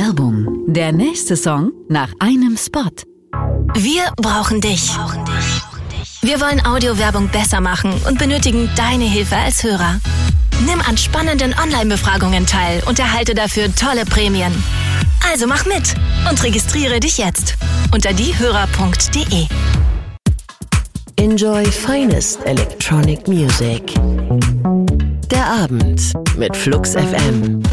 Werbung. Der nächste Song nach einem Spot. Wir brauchen dich. Wir wollen Audiowerbung besser machen und benötigen deine Hilfe als Hörer. Nimm an spannenden Online-Befragungen teil und erhalte dafür tolle Prämien. Also mach mit und registriere dich jetzt unter diehörer.de. Enjoy finest electronic music. Der Abend mit Flux FM.